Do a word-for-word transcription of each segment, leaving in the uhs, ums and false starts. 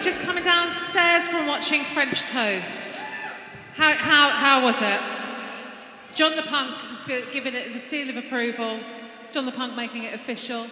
just coming downstairs from watching French Toast. How, how, how was it? John the Punk is giving it the seal of approval. John the Punk making it official.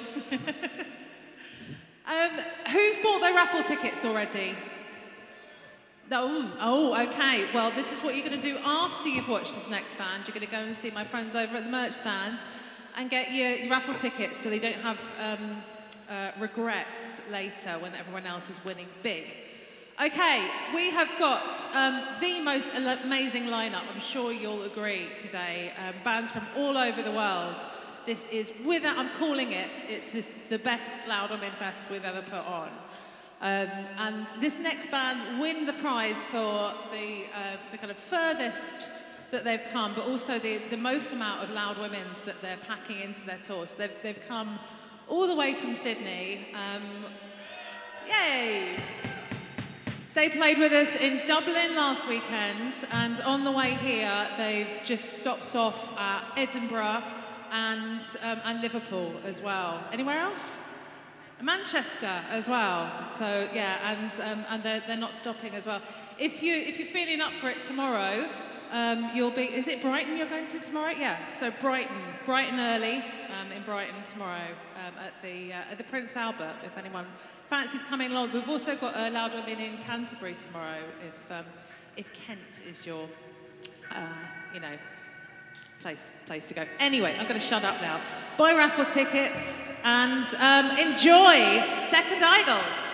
um, who's bought their raffle tickets already? Oh, oh, okay. Well, this is what you're going to do after you've watched this next band. You're going to go and see my friends over at the merch stand and get your, your raffle tickets so they don't have um, uh, regrets later when everyone else is winning big. Okay, we have got um, the most amazing lineup, I'm sure you'll agree today. Um, bands from all over the world. This is, without, I'm calling it, it's this, the best Loud Women Fest we've ever put on. Um, and this next band win the prize for the, uh, the kind of furthest that they've come, but also the, the most amount of Loud Women's that they're packing into their tour. So they've, they've come all the way from Sydney. Um, yay! They played with us in Dublin last weekend, and on the way here, they've just stopped off at Edinburgh and, um, and Liverpool as well. Anywhere else? Manchester as well. So yeah, and um, and they're they're not stopping as well. If you if you're feeling up for it tomorrow, um, you'll be. Is it Brighton you're going to tomorrow? Yeah. So Brighton, Brighton early um, in Brighton tomorrow um, at the uh, at the Prince Albert. If anyone fancies coming along, we've also got a Loud Women in Canterbury tomorrow. If um, if Kent is your uh, you know. Place, place to go. Anyway, I'm going to shut up now. Buy raffle tickets and um, enjoy Second Idol.